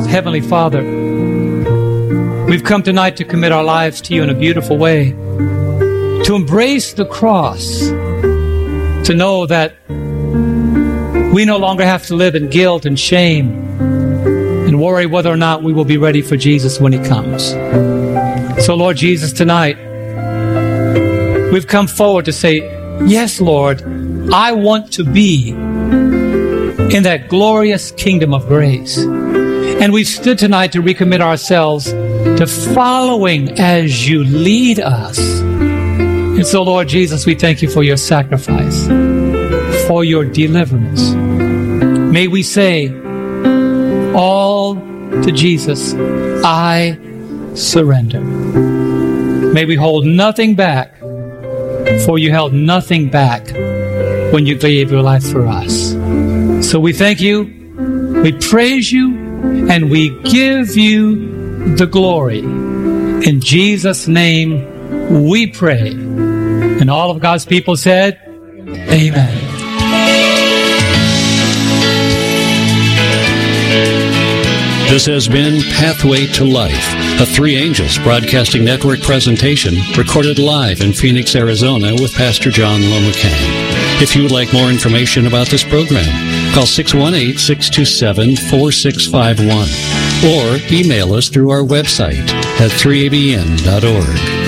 Heavenly Father, we've come tonight to commit our lives to you in a beautiful way, to embrace the cross, to know that we no longer have to live in guilt and shame and worry whether or not we will be ready for Jesus when He comes. So, Lord Jesus, tonight, we've come forward to say, yes, Lord, I want to be in that glorious kingdom of grace. And we've stood tonight to recommit ourselves to following as you lead us. And so, Lord Jesus, we thank you for your sacrifice, for your deliverance. May we say, all to Jesus, I surrender. May we hold nothing back, for you held nothing back when you gave your life for us. So we thank you, we praise you, and we give you the glory. In Jesus' name we pray. And all of God's people said, Amen. This has been Pathway to Life, a Three Angels Broadcasting Network presentation recorded live in Phoenix, Arizona with Pastor John Lomacang. If you would like more information about this program, call 618-627-4651 or email us through our website at 3abn.org.